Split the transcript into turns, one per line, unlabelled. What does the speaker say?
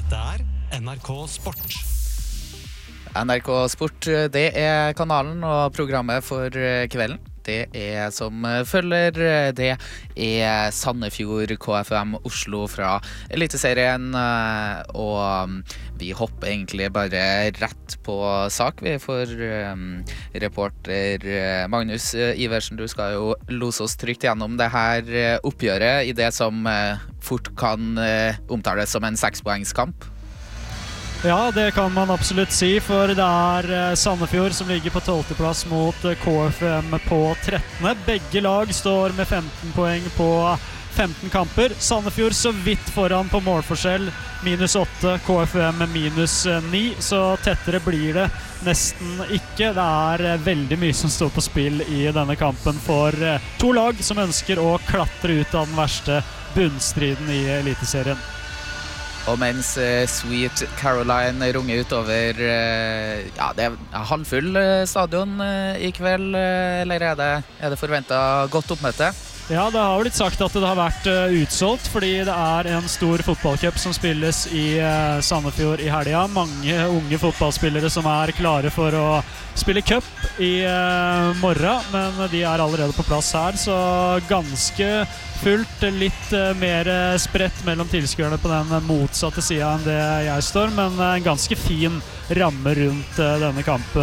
Dette NRK Sport.
NRK Sport, det kanalen og programmet for kvelden. Det som følger, det Sandefjord KFM Oslo fra Eliteserien, og vi hopper egentlig bare rett på sak. Vi får reporter Magnus Iversen, du skal jo lose oss trygt gjennom det her oppgjøret i det som fort kan omtales som en 6-poengskamp.
Ja, det kan man absolutt si, for det Sandefjord som ligger på 12. plass mot KFM på 13. Begge lag står med 15 poeng på 15 kamper. Sandefjord så vidt foran på målforskjell, -8, KFM -9, så tettere blir det nesten ikke. Det veldig mye som står på spill i denne kampen for to lag som ønsker å klatre ut av den verste bunnstriden i Eliteserien.
Og mens Sweet Caroline runger utover, det halvfull stadion i kveld, eller det forventet godt oppmøte?
Ja, det har blitt sagt at det har vært utsolgt, fordi det en stor fotballcup som spilles i Sandefjord i helga. Mange unge fotballspillere som klare for å spille cup i morgen, men de allerede på plass her, så ganske fullt, litt mer spredt mellom tilskuerne på den motsatte siden enn det jeg står, men en ganske fin ramme rundt denne kampen.